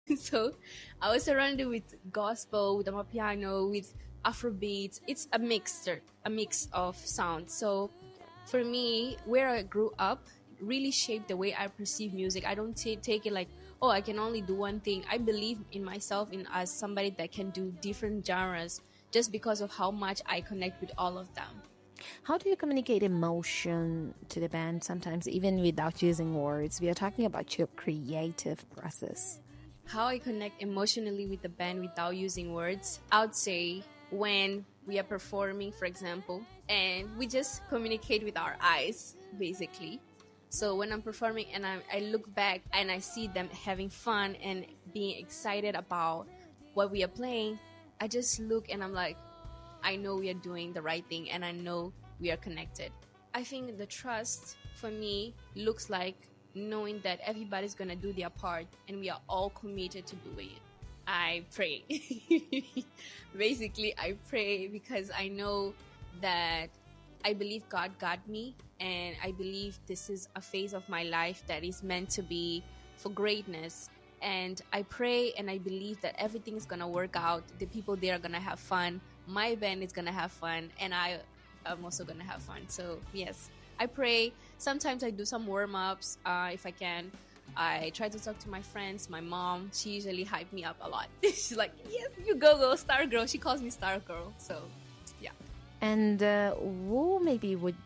So I was surrounded with gospel, with amapiano, with Afrobeats. It's a mix of sounds. So for me, where I grew up really shaped the way I perceive music. I don't take it like, oh, I can only do one thing. I believe in myself in as somebody that can do different genres just because of how much I connect with all of them. How do you communicate emotion to the band sometimes, even without using words? We are talking about your creative process. How I connect emotionally with the band without using words, I would say when we are performing, for example, and we just communicate with our eyes, basically. So when I'm performing and I look back and I see them having fun and being excited about what we are playing, I just look and I'm like, I know we are doing the right thing and I know we are connected. I think the trust for me looks like knowing that everybody's going to do their part and we are all committed to doing it. I pray. Basically, I pray because I know that I believe God got me, and I believe this is a phase of my life that is meant to be for greatness. And I pray and I believe that everything is going to work out. The people there are going to have fun. My band is going to have fun. And I am also going to have fun. So, yes, I pray. Sometimes I do some warm-ups if I can. I try to talk to my friends. My mom, she usually hype me up a lot. She's like, yes, you go, star girl. She calls me star girl. So, yeah. And who would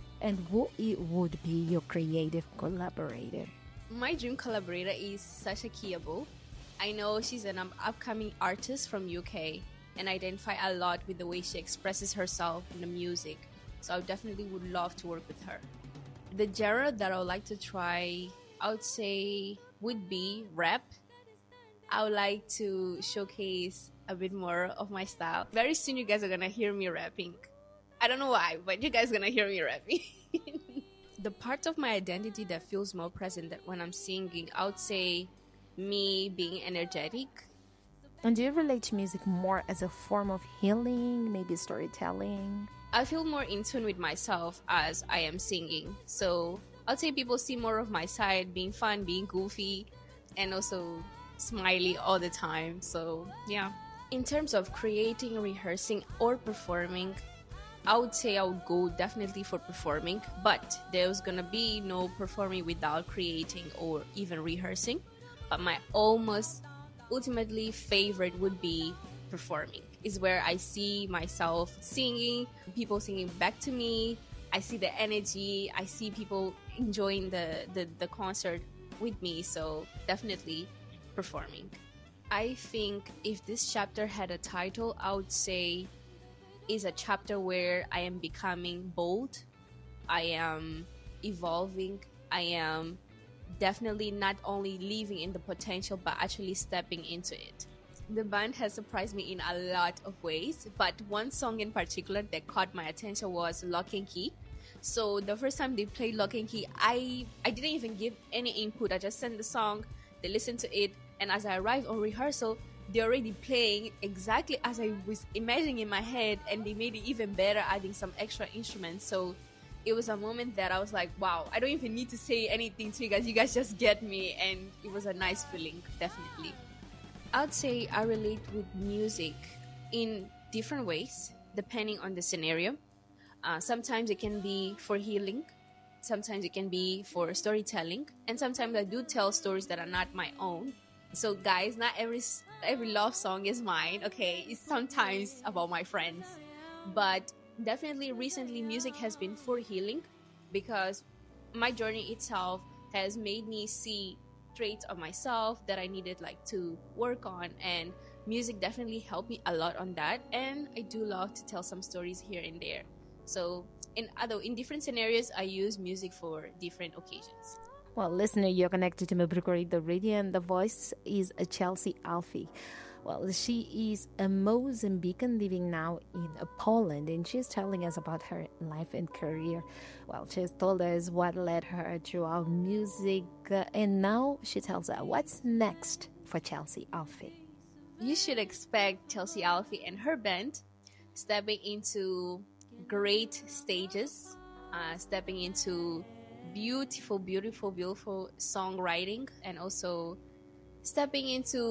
be your creative collaborator? My dream collaborator is Sasha Kiabo. I know she's an upcoming artist from UK and I identify a lot with the way she expresses herself in the music. So I definitely would love to work with her. The genre that I would like to try, I would say, would be rap. I would like to showcase a bit more of my style. Very soon you guys are gonna hear me rapping. I don't know why, but you guys are gonna hear me rapping. The part of my identity that feels more present that when I'm singing, I would say me being energetic. And do you relate to music more as a form of healing, maybe storytelling? I feel more in tune with myself as I am singing. So I'd say people see more of my side, being fun, being goofy, and also smiley all the time. So yeah. In terms of creating, rehearsing, or performing, I would say I would go definitely for performing, but there's gonna be no performing without creating or even rehearsing. But my almost ultimately favorite would be performing. Is where I see myself singing, people singing back to me. I see the energy. I see people enjoying the concert with me. So definitely performing. I think if this chapter had a title, I would say is a chapter where I am becoming bold, I am evolving, I am definitely not only living in the potential but actually stepping into it. The band has surprised me in a lot of ways, but one song in particular that caught my attention was Lock and Key. So the first time they played Lock and Key, I didn't even give any input. I just sent the song, they listened to it, and as I arrived on rehearsal, they're already playing exactly as I was imagining in my head, and they made it even better, adding some extra instruments. So it was a moment that I was like, wow, I don't even need to say anything to you guys. You guys just get me, and it was a nice feeling, definitely. I'd say I relate with music in different ways, depending on the scenario. Sometimes it can be for healing. Sometimes it can be for storytelling. And sometimes I do tell stories that are not my own. So guys, not every love song is mine, okay? It's sometimes about my friends. But definitely recently music has been for healing because my journey itself has made me see traits of myself that I needed to work on, and music definitely helped me a lot on that. And I do love to tell some stories here and there. So in different scenarios, I use music for different occasions. Well, listener, you're connected to Mabrukarida Radio, and the voice is Chelsea Alfie. Well, she is a Mozambican living now in Poland, and she's telling us about her life and career. Well, she's told us what led her to our music, and now she tells us what's next for Chelsea Alfie. You should expect Chelsea Alfie and her band stepping into great stages, stepping into beautiful songwriting, and also stepping into